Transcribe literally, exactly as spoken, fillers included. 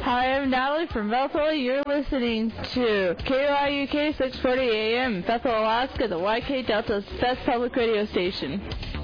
Hi, I'm Natalie from Bethel. You're listening to K Y U K six forty A M, Bethel, Alaska, the Y K Delta's best public radio station.